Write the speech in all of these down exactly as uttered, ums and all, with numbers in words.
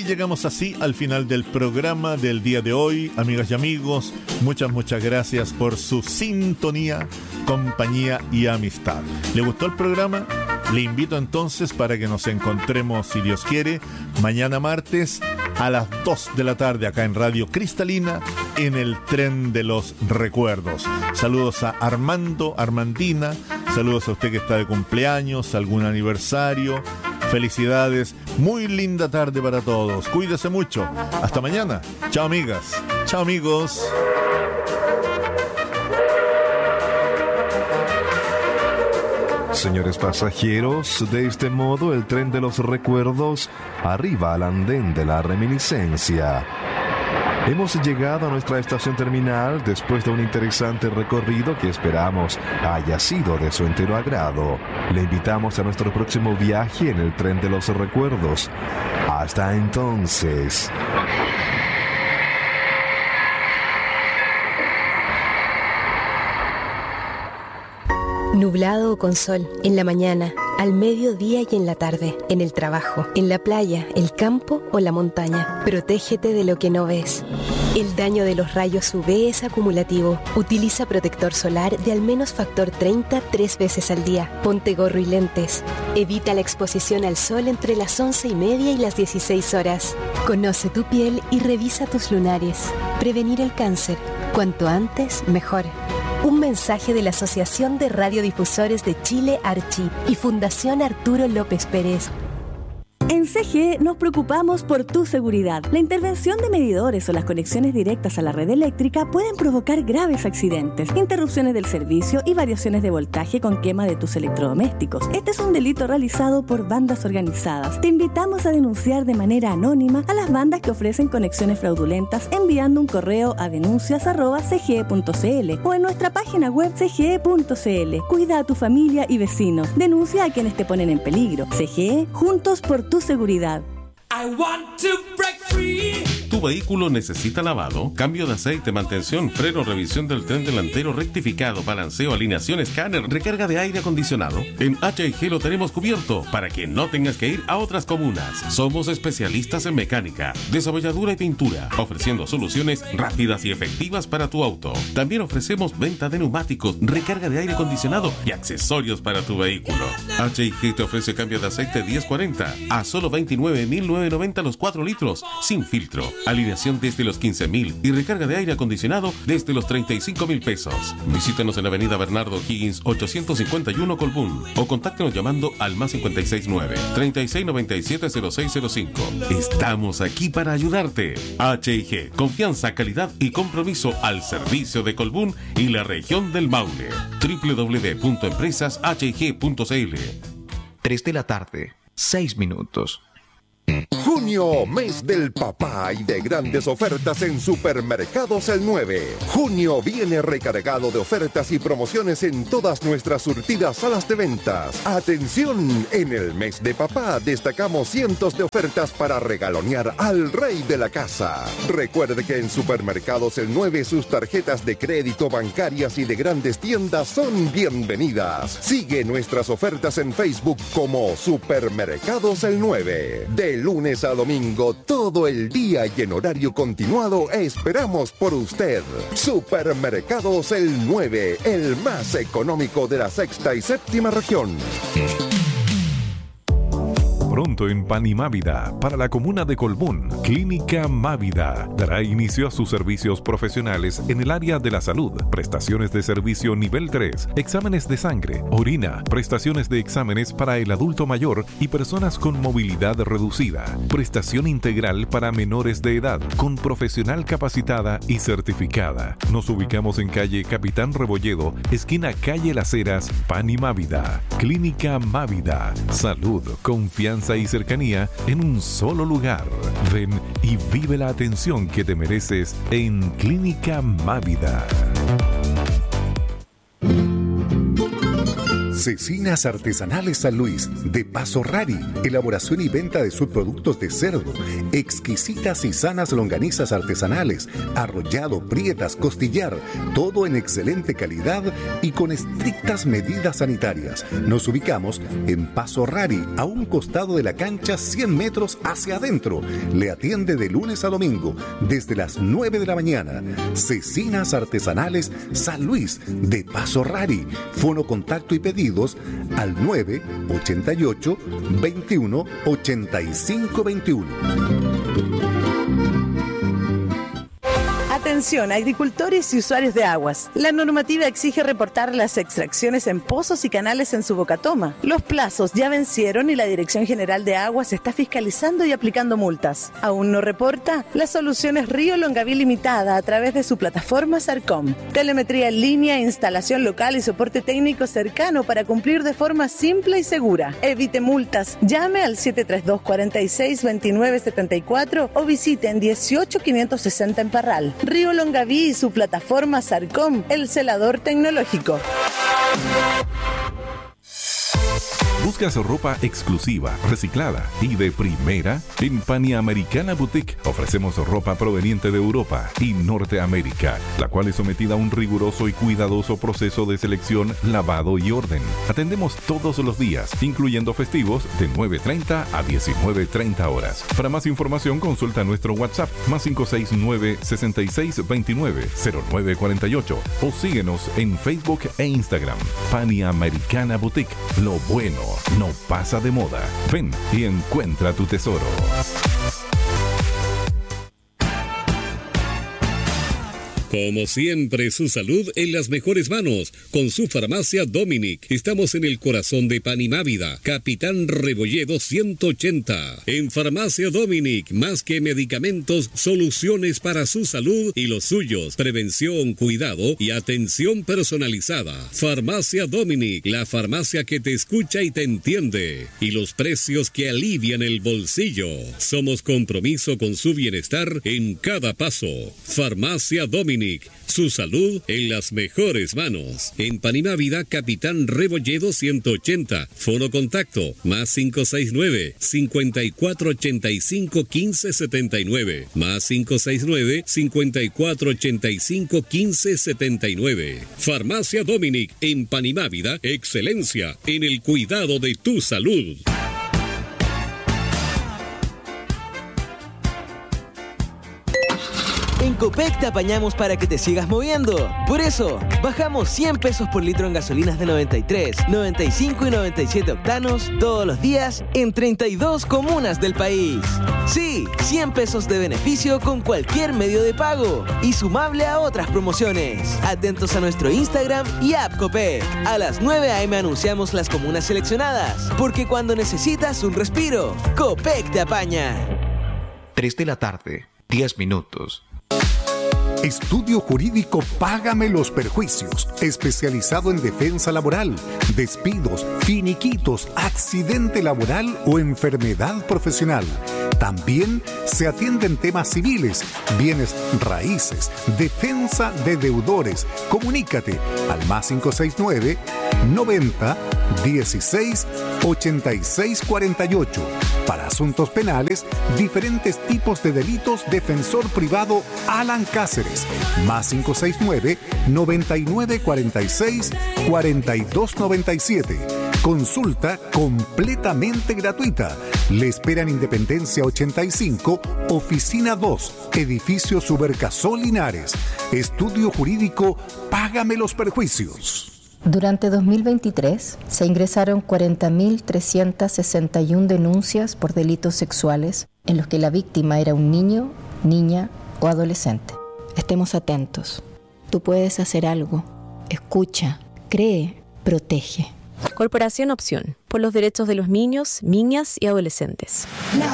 llegamos así al final del programa del día de hoy. Amigas y amigos, muchas, muchas gracias por su sintonía, compañía y amistad. ¿Le gustó el programa? Le invito entonces para que nos encontremos, si Dios quiere, mañana martes a las dos de la tarde acá en Radio Cristalina, en el Tren de los Recuerdos. Saludos a Armando, Armandina, saludos a usted que está de cumpleaños, algún aniversario. Felicidades, muy linda tarde para todos. Cuídese mucho. Hasta mañana. Chao, amigas. Chao, amigos. Señores pasajeros, de este modo el tren de los recuerdos arriba al andén de la reminiscencia. Hemos llegado a nuestra estación terminal después de un interesante recorrido que esperamos haya sido de su entero agrado. Le invitamos a nuestro próximo viaje en el tren de los recuerdos. Hasta entonces. Nublado o con sol, en la mañana, al mediodía y en la tarde, en el trabajo, en la playa, el campo o la montaña. Protégete de lo que no ves. El daño de los rayos U V es acumulativo. Utiliza protector solar de al menos factor treinta tres veces al día. Ponte gorro y lentes. Evita la exposición al sol entre las once y media y las dieciséis horas. Conoce tu piel y revisa tus lunares. Prevenir el cáncer. Cuanto antes, mejor. Un mensaje de la Asociación de Radiodifusores de Chile, Archi, y Fundación Arturo López Pérez. En C G E nos preocupamos por tu seguridad. La intervención de medidores o las conexiones directas a la red eléctrica pueden provocar graves accidentes, interrupciones del servicio y variaciones de voltaje con quema de tus electrodomésticos. Este es un delito realizado por bandas organizadas. Te invitamos a denunciar de manera anónima a las bandas que ofrecen conexiones fraudulentas enviando un correo a denuncias arroba c g e punto c l o en nuestra página web c g e punto c l. Cuida a tu familia y vecinos. Denuncia a quienes te ponen en peligro. C G E, juntos por tu seguridad. I want to break free. ¿Tu vehículo necesita lavado? Cambio de aceite, mantención, freno, revisión del tren delantero, rectificado, balanceo, alineación, escáner, recarga de aire acondicionado. En H I G lo tenemos cubierto para que no tengas que ir a otras comunas. Somos especialistas en mecánica, desolladura y pintura, ofreciendo soluciones rápidas y efectivas para tu auto. También ofrecemos venta de neumáticos, recarga de aire acondicionado y accesorios para tu vehículo. H I G te ofrece cambio de aceite diez cuarenta a solo veintinueve mil novecientos noventa los cuatro litros, sin filtro. Alineación desde los quince mil y recarga de aire acondicionado desde los treinta y cinco mil pesos. Visítanos en la avenida Bernardo Higgins ochocientos cincuenta y uno Colbún o contáctenos llamando al más cinco seis nueve, treinta y seis noventa y siete, cero seis cero cinco. Estamos aquí para ayudarte. H I G, confianza, calidad y compromiso al servicio de Colbún y la región del Maule. doble u doble u doble u punto empresas h i g punto c l. tres de la tarde, seis minutos. Junio, mes del papá y de grandes ofertas en Supermercados El nueve. Junio viene recargado de ofertas y promociones en todas nuestras surtidas salas de ventas. Atención, en el mes de papá destacamos cientos de ofertas para regalonear al rey de la casa. Recuerde que en Supermercados El nueve sus tarjetas de crédito bancarias y de grandes tiendas son bienvenidas. Sigue nuestras ofertas en Facebook como Supermercados El nueve. De lunes a domingo, todo el día y en horario continuado, esperamos por usted. Supermercados El nueve, el más económico de la sexta y séptima región. Pronto en Panimávida, para la comuna de Colbún, Clínica Mávida dará inicio a sus servicios profesionales en el área de la salud, prestaciones de servicio nivel tres, exámenes de sangre, orina, prestaciones de exámenes para el adulto mayor y personas con movilidad reducida, prestación integral para menores de edad, con profesional capacitada y certificada. Nos ubicamos en calle Capitán Rebolledo, esquina calle Las Heras, Panimávida. Clínica Mávida, salud, confianza y cercanía en un solo lugar. Ven y vive la atención que te mereces en Clínica Mávida. Cecinas Artesanales San Luis, de Paso Rari, elaboración y venta de subproductos de cerdo, exquisitas y sanas longanizas artesanales, arrollado, prietas, costillar, todo en excelente calidad y con estrictas medidas sanitarias. Nos ubicamos en Paso Rari, a un costado de la cancha, cien metros hacia adentro. Le atiende de lunes a domingo, desde las nueve de la mañana. Cecinas Artesanales San Luis, de Paso Rari. Fono, contacto y pedidos al nueve ochenta y ocho, veintiuno, ochenta y cinco veintiuno. Atención, agricultores y usuarios de aguas. La normativa exige reportar las extracciones en pozos y canales en su bocatoma. Los plazos ya vencieron y la Dirección General de Aguas está fiscalizando y aplicando multas. ¿Aún no reporta? La solución es Río Longaví Limitada a través de su plataforma Sarcom. Telemetría en línea, instalación local y soporte técnico cercano para cumplir de forma simple y segura. Evite multas. Llame al siete tres dos, cuatro seis, dos nueve siete cuatro o visite en dieciocho quinientos sesenta en Parral. Río Longaví y su plataforma Sarcom, el celador tecnológico. ¿Buscas ropa exclusiva, reciclada y de primera? En Panamericana Boutique ofrecemos ropa proveniente de Europa y Norteamérica, la cual es sometida a un riguroso y cuidadoso proceso de selección, lavado y orden. Atendemos todos los días, incluyendo festivos, de nueve treinta a diecinueve treinta horas. Para más información, consulta nuestro WhatsApp, más cinco seis nueve, sesenta y seis veintinueve, cero nueve cuarenta y ocho, o síguenos en Facebook e Instagram. Panamericana Boutique, lo bueno no pasa de moda. Ven y encuentra tu tesoro. Como siempre, su salud en las mejores manos, con su farmacia Dominic. Estamos en el corazón de Panimávida, Capitán Rebolledo ciento ochenta. En Farmacia Dominic, más que medicamentos, soluciones para su salud y los suyos. Prevención, cuidado y atención personalizada. Farmacia Dominic, la farmacia que te escucha y te entiende. Y los precios que alivian el bolsillo. Somos compromiso con su bienestar en cada paso. Farmacia Dominic. Su salud en las mejores manos. En Panimávida, Capitán Rebolledo ciento ochenta. Fono contacto más cinco seis nueve, cinco cuatro ocho cinco, uno cinco siete nueve. Más cinco seis nueve, cinco cuatro ocho cinco, uno cinco siete nueve. Farmacia Dominic en Panimávida. Excelencia en el cuidado de tu salud. En Copec te apañamos para que te sigas moviendo. Por eso, bajamos cien pesos por litro en gasolinas de noventa y tres, noventa y cinco y noventa y siete octanos todos los días en treinta y dos comunas del país. Sí, cien pesos de beneficio con cualquier medio de pago y sumable a otras promociones. Atentos a nuestro Instagram y app Copec. A las nueve a eme anunciamos las comunas seleccionadas, porque cuando necesitas un respiro, Copec te apaña. tres de la tarde, diez minutos. Estudio Jurídico Págame los Perjuicios, especializado en defensa laboral, despidos, finiquitos, accidente laboral o enfermedad profesional. También se atienden temas civiles, bienes raíces, defensa de deudores. Comunícate al más cinco seis nueve, noventa, dieciséis, ochenta y seis cuarenta y ocho. Para asuntos penales, diferentes tipos de delitos, defensor privado Alan Cáceres, más cinco seis nueve, noventa y nueve cuarenta y seis, cuarenta y dos noventa y siete. Consulta completamente gratuita. Le esperan Independencia ochenta y cinco, Oficina dos, Edificio Subercasol Linares. Estudio Jurídico Págame los Perjuicios. Durante dos mil veintitrés se ingresaron cuarenta mil trescientas sesenta y una denuncias por delitos sexuales en los que la víctima era un niño, niña o adolescente. Estemos atentos. Tú puedes hacer algo. Escucha, cree, protege. Corporación Opción, por los derechos de los niños, niñas y adolescentes.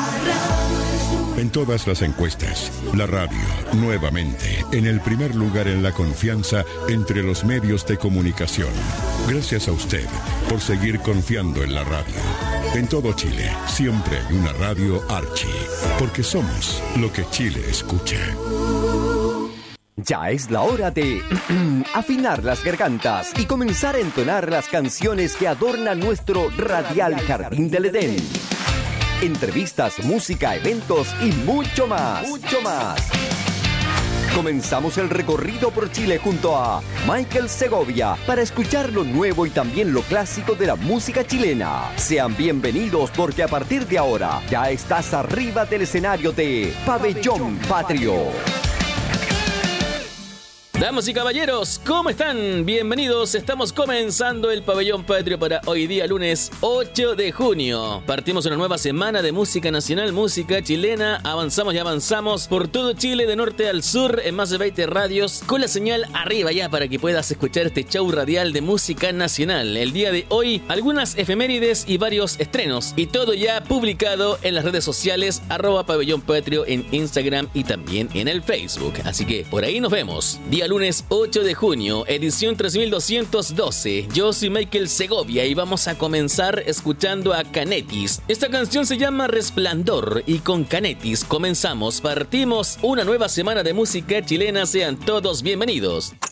En todas las encuestas, la radio, nuevamente, en el primer lugar en la confianza entre los medios de comunicación. Gracias a usted por seguir confiando en la radio. En todo Chile, siempre hay una radio Archie, porque somos lo que Chile escucha. Ya es la hora de afinar las gargantas y comenzar a entonar las canciones que adornan nuestro radial Jardín del Edén. Entrevistas, música, eventos y mucho más. Mucho más. Comenzamos el recorrido por Chile junto a Michael Segovia para escuchar lo nuevo y también lo clásico de la música chilena. Sean bienvenidos porque a partir de ahora ya estás arriba del escenario de Pabellón Patrio. Damas y caballeros, ¿cómo están? Bienvenidos, estamos comenzando el Pabellón Patrio para hoy día lunes ocho de junio. Partimos una nueva semana de música nacional, música chilena. Avanzamos y avanzamos por todo Chile, de norte al sur, en más de veinte radios, con la señal arriba ya para que puedas escuchar este show radial de música nacional. El día de hoy, algunas efemérides y varios estrenos, y todo ya publicado en las redes sociales, arroba Pabellón Patrio en Instagram y también en el Facebook. Así que por ahí nos vemos. Día lunes ocho de junio, edición tres mil doscientos doce. Yo soy Michael Segovia y vamos a comenzar escuchando a Canetis. Esta canción se llama Resplandor y con Canetis comenzamos, partimos una nueva semana de música chilena. Sean todos bienvenidos.